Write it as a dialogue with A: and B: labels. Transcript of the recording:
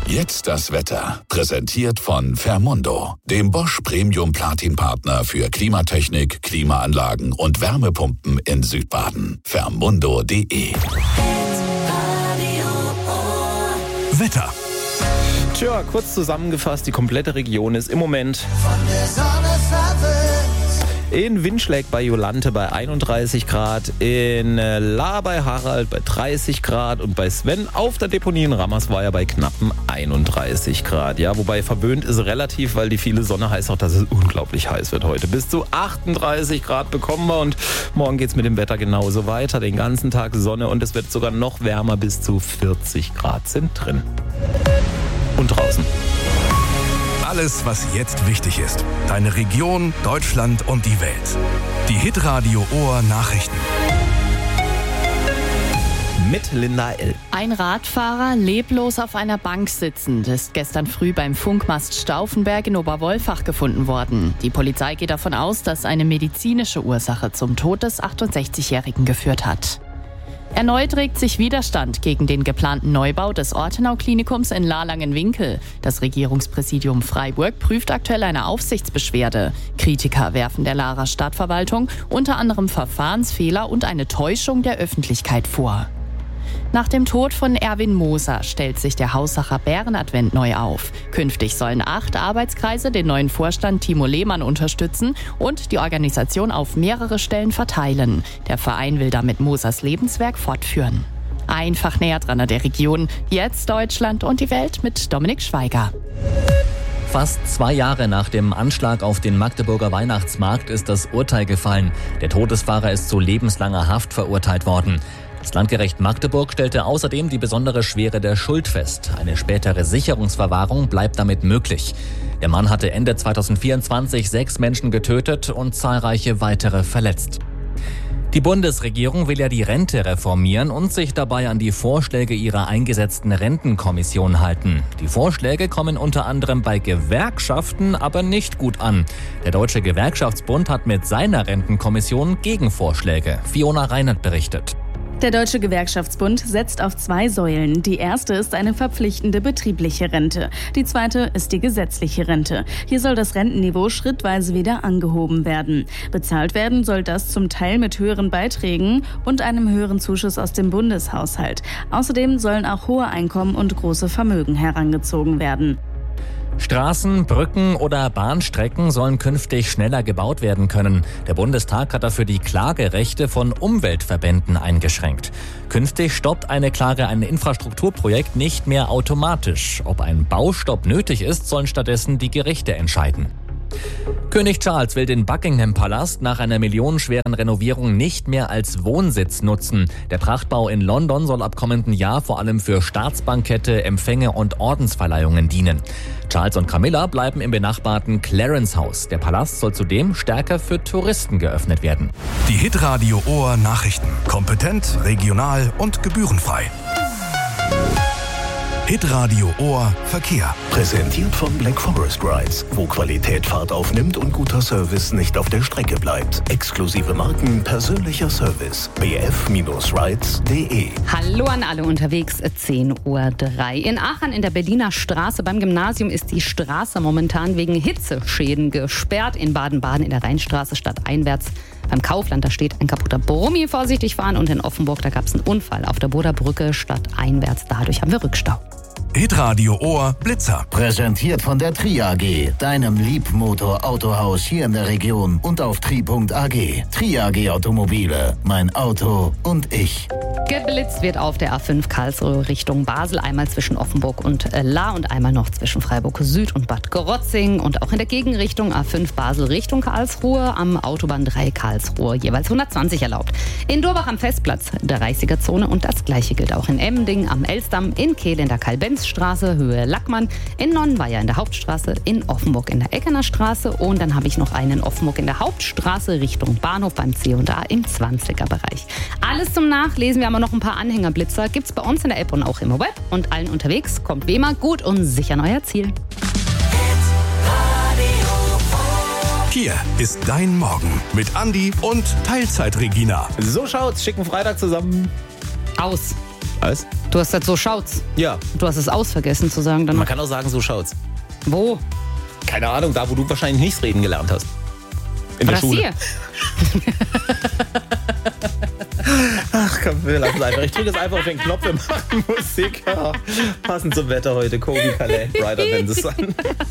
A: Jetzt das Wetter. Präsentiert von Fermundo, dem Bosch Premium Platin Partner für Klimatechnik, Klimaanlagen und Wärmepumpen in Südbaden. Fermundo.de.
B: Wetter.
C: Tja, kurz zusammengefasst, die komplette Region ist im Moment
D: von der Sonne verwöhnt.
C: in Winschläg bei Jolante bei 31 Grad, in La bei Harald bei 30 Grad und bei Sven auf der Deponie in Rammersweier bei knappen 31 Grad. Ja, wobei verwöhnt ist relativ, weil die viele Sonne heißt auch, dass es unglaublich heiß wird heute. Bis zu 38 Grad bekommen wir und morgen geht's mit dem Wetter genauso weiter. Den ganzen Tag Sonne und es wird sogar noch wärmer, bis zu 40 Grad sind drin. Und draußen.
B: Alles, was jetzt wichtig ist. Deine Region, Deutschland und die Welt. Die Hitradio Ohr Nachrichten.
C: Mit Linda L.
E: Ein Radfahrer leblos auf einer Bank sitzend ist gestern früh beim Funkmast Stauffenberg in Oberwolfach gefunden worden. Die Polizei geht davon aus, dass eine medizinische Ursache zum Tod des 68-Jährigen geführt hat. Erneut regt sich Widerstand gegen den geplanten Neubau des Ortenau-Klinikums in Lalangenwinkel. Das Regierungspräsidium Freiburg prüft aktuell eine Aufsichtsbeschwerde. Kritiker werfen der Laarer Stadtverwaltung unter anderem Verfahrensfehler und eine Täuschung der Öffentlichkeit vor. Nach dem Tod von Erwin Moser stellt sich der Haussacher Bärenadvent neu auf. Künftig sollen 8 Arbeitskreise den neuen Vorstand Timo Lehmann unterstützen und die Organisation auf mehrere Stellen verteilen. Der Verein will damit Mosers Lebenswerk fortführen. Einfach näher dran an der Region. Jetzt Deutschland und die Welt mit Dominik Schweiger.
F: Fast 2 Jahre nach dem Anschlag auf den Magdeburger Weihnachtsmarkt ist das Urteil gefallen. Der Todesfahrer ist zu lebenslanger Haft verurteilt worden. Das Landgericht Magdeburg stellte außerdem die besondere Schwere der Schuld fest. Eine spätere Sicherungsverwahrung bleibt damit möglich. Der Mann hatte Ende 2024 6 Menschen getötet und zahlreiche weitere verletzt. Die Bundesregierung will ja die Rente reformieren und sich dabei an die Vorschläge ihrer eingesetzten Rentenkommission halten. Die Vorschläge kommen unter anderem bei Gewerkschaften aber nicht gut an. Der Deutsche Gewerkschaftsbund hat mit seiner Rentenkommission Gegenvorschläge. Fiona Reinert berichtet.
G: Der Deutsche Gewerkschaftsbund setzt auf 2 Säulen. Die erste ist eine verpflichtende betriebliche Rente. Die zweite ist die gesetzliche Rente. Hier soll das Rentenniveau schrittweise wieder angehoben werden. Bezahlt werden soll das zum Teil mit höheren Beiträgen und einem höheren Zuschuss aus dem Bundeshaushalt. Außerdem sollen auch hohe Einkommen und große Vermögen herangezogen werden.
F: Straßen, Brücken oder Bahnstrecken sollen künftig schneller gebaut werden können. Der Bundestag hat dafür die Klagerechte von Umweltverbänden eingeschränkt. Künftig stoppt eine Klage ein Infrastrukturprojekt nicht mehr automatisch. Ob ein Baustopp nötig ist, sollen stattdessen die Gerichte entscheiden. König Charles will den Buckingham-Palast nach einer millionenschweren Renovierung nicht mehr als Wohnsitz nutzen. Der Prachtbau in London soll ab kommenden Jahr vor allem für Staatsbankette, Empfänge und Ordensverleihungen dienen. Charles und Camilla bleiben im benachbarten Clarence House. Der Palast soll zudem stärker für Touristen geöffnet werden.
B: Die Hitradio Ohr Nachrichten. Kompetent, regional und gebührenfrei. Hitradio Ohr Verkehr.
H: Präsentiert von Black Forest Rides, wo Qualität Fahrt aufnimmt und guter Service nicht auf der Strecke bleibt. Exklusive Marken, persönlicher Service. bf-rides.de.
I: Hallo an alle unterwegs, 10:03 Uhr. In Aachen in der Berliner Straße beim Gymnasium ist die Straße momentan wegen Hitzeschäden gesperrt. In Baden-Baden in der Rheinstraße stadteinwärts beim Kaufland, da steht ein kaputter Brummi, vorsichtig fahren. Und in Offenburg, da gab es einen Unfall auf der Boderbrücke stadteinwärts. Dadurch haben wir Rückstau.
B: Hitradio Ohr Blitzer.
D: Präsentiert von der Tri AG, deinem Liebmotor-Autohaus hier in der Region und auf tri.ag. Tri AG Automobile, mein Auto und ich.
I: Geblitzt wird auf der A5 Karlsruhe Richtung Basel, einmal zwischen Offenburg und Lahr und einmal noch zwischen Freiburg Süd und Bad Krotzing. Und auch in der Gegenrichtung A5 Basel Richtung Karlsruhe am Autobahndreieck Karlsruhe jeweils 120 erlaubt. In Durbach am Festplatz der 30er-Zone und das gleiche gilt auch in Emmending am Elsdamm, in Kehl in der Karl-Benz-Straße, Höhe Lackmann, in Nonnenweier in der Hauptstraße, in Offenburg in der Eckener Straße und dann habe ich noch einen in Offenburg in der Hauptstraße Richtung Bahnhof beim C&A im 20er-Bereich. Alles zum Nachlesen, wir haben noch ein paar Anhängerblitzer, gibt's bei uns in der App und auch im Web und allen unterwegs. Kommt wie immer gut und sicher an euer Ziel.
B: Hier ist dein Morgen mit Andi und Teilzeit Regina.
C: So schaut's, schicken Freitag zusammen.
I: Aus.
C: Was?
I: Du hast gesagt, so schaut's.
C: Ja.
I: Du hast es ausvergessen zu sagen. Dann
C: Man kann auch sagen, so schaut's.
I: Wo?
C: Keine Ahnung, da wo du wahrscheinlich nichts reden gelernt hast. In der Schule. Ach komm, wir lassen es einfach. Ich drücke jetzt einfach auf den Knopf, wir machen Musik. Ja, passend zum Wetter heute. Kobi Calais, Brighter Than the Sun.